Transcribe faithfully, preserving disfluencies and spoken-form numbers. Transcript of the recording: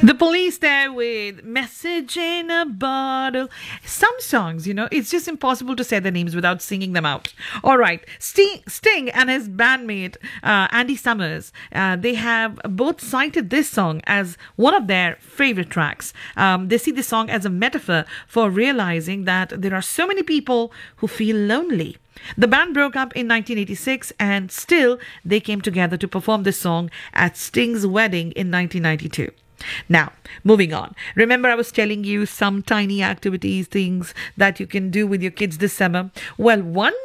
The Police there with Message in a Bottle. Some songs, you know, it's just impossible to say their names without singing them out. All right. Sting, Sting and his bandmate, uh, Andy Summers, uh, they have both cited this song as one of their favorite tracks. Um, they see this song as a metaphor for realizing that there are so many people who feel lonely. The band broke up in nineteen eighty-six and still they came together to perform this song at Sting's wedding in nineteen ninety-two. Now, moving on. Remember I was telling you some tiny activities, things that you can do with your kids this summer? Well, one